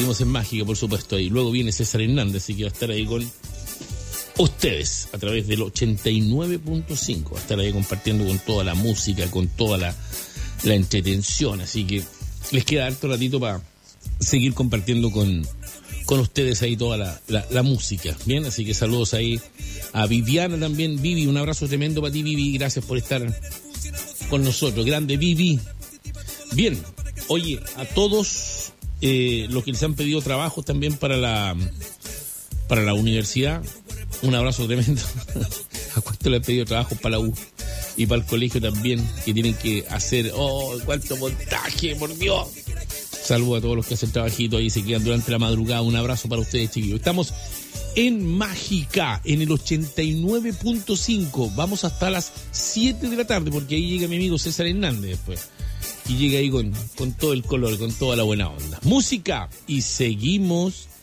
seguimos en Mágica, por supuesto, ahí. Luego viene César Hernández, así que va a estar ahí con ustedes a través del 89.5. Va a estar ahí compartiendo con toda la música, con toda la entretención. Así que les queda harto ratito para seguir compartiendo con ustedes ahí toda la música. Bien, así que saludos ahí a Viviana también. Vivi, un abrazo tremendo para ti, Vivi. Gracias por estar con nosotros. Grande, Vivi. Bien, oye, a todos los que les han pedido trabajos también para la universidad, un abrazo tremendo. ¿A cuánto le han pedido trabajos para la U? Y para el colegio también, que tienen que hacer, cuánto montaje, por Dios. Saludos a todos los que hacen trabajito ahí y se quedan durante la madrugada. Un abrazo para ustedes, chiquillos. Estamos en Mágica, en el 89.5. Vamos hasta las 7 de la tarde, porque ahí llega mi amigo César Hernández después. Y llega ahí con todo el color, con toda la buena onda. Música y seguimos